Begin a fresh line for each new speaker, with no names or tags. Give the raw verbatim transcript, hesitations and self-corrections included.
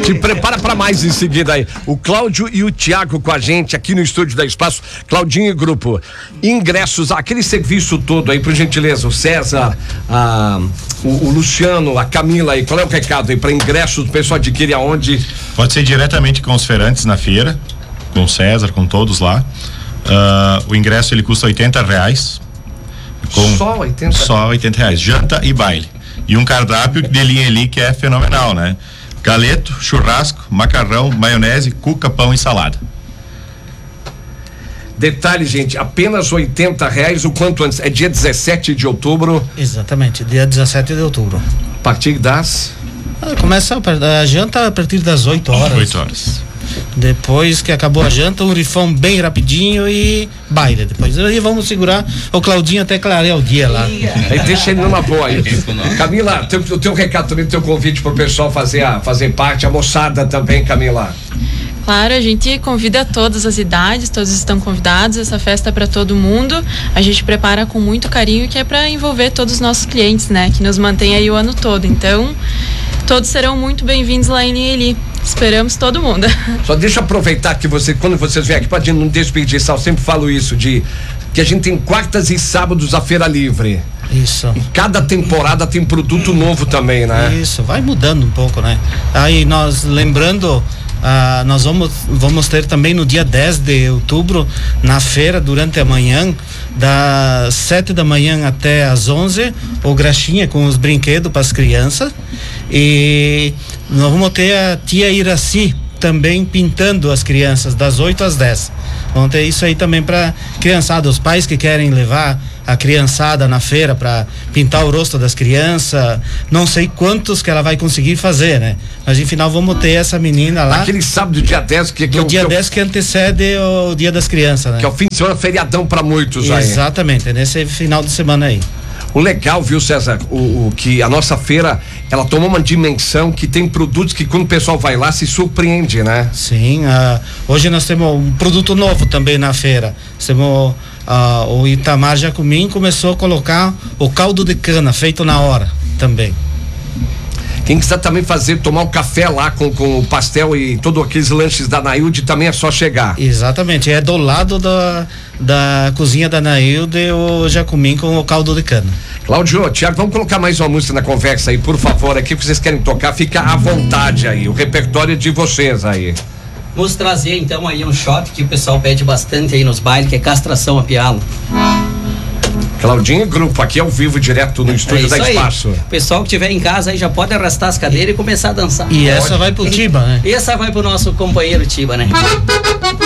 Te prepara pra mais em seguida aí. O Cláudio e o Tiago com a gente aqui no estúdio da Espaço. Claudinho e grupo. Ingressos, aquele serviço todo aí, por gentileza. O César, a, o, o Luciano, a Camila aí. Qual é o recado aí pra ingressos? O pessoal adquire aonde?
Pode ser diretamente com os feirantes na feira, com o César, com todos lá. Uh, o ingresso ele custa oitenta reais. Com
só oitenta?
Só oitenta reais. Janta e baile. E um cardápio de linha ali que é fenomenal, né? Galeto, churrasco, macarrão, maionese, cuca, pão e salada.
Detalhe, gente, apenas oitenta reais, o quanto antes? É dia dezessete de outubro.
Exatamente, dia dezessete de outubro.
A partir das?
Ah, começa a, a janta a partir das oito horas.
oito horas.
Depois que acabou a janta, um rifão bem rapidinho e baile. Depois aí vamos segurar o Claudinho até clarear o dia lá.
Aí deixa ele numa boa aí. Camila, teu, o teu recado também, teu convite pro pessoal fazer, a, fazer parte, a moçada também, Camila.
Claro, a gente convida todas as idades, todos estão convidados, essa festa é para todo mundo, a gente prepara com muito carinho, que é para envolver todos os nossos clientes, né, que nos mantém aí o ano todo, então todos serão muito bem-vindos lá em Linheli, esperamos todo mundo.
Só deixa eu aproveitar que você, quando vocês vêm aqui, pode não desperdiçar, eu sempre falo isso, de que a gente tem quartas e sábados a feira livre.
Isso.
E cada temporada tem produto novo também, né?
Isso, vai mudando um pouco, né? Aí nós, lembrando, ah, nós vamos, vamos ter também no dia dez de outubro, na feira, durante a manhã, das sete da manhã até as onze, o graxinha com os brinquedos para as crianças. E nós vamos ter a tia Iraci também pintando as crianças, das oito às dez. Vamos ter isso aí também para criançada, os pais que querem levar a criançada na feira para pintar o rosto das crianças, não sei quantos que ela vai conseguir fazer, né? Mas em final vamos ter essa menina lá.
Aquele sábado, dia dez, que, que
o
é o
dia
que
dez que antecede o dia das crianças, né?
Que é o fim de semana, feriadão para muitos aí.
Exatamente, é nesse final de semana aí.
O legal, viu, César, o, o que a nossa feira, ela tomou uma dimensão que tem produtos que quando o pessoal vai lá se surpreende, né?
Sim, uh, hoje nós temos um produto novo também na feira. Temos uh, o Itamar Jacumim começou a colocar o caldo de cana feito na hora também.
Quem quiser também fazer, tomar um café lá com, com o pastel e todos aqueles lanches da Nailde, também é só chegar.
Exatamente, é do lado da, da cozinha da Nailde, o Jacumim com o caldo de cana.
Cláudio, Tiago, vamos colocar mais uma música na conversa aí, por favor, aqui que vocês querem tocar, fica à vontade aí, o repertório de vocês aí.
Vamos trazer então aí um shot que o pessoal pede bastante aí nos bailes, que é castração a pialo.
Claudinho e grupo, aqui ao vivo, direto no estúdio
é
da Espaço.
O pessoal que estiver em casa aí já pode arrastar as cadeiras e começar a dançar.
E essa vai pro Tiba, né?
E essa vai pro nosso companheiro Tiba, né?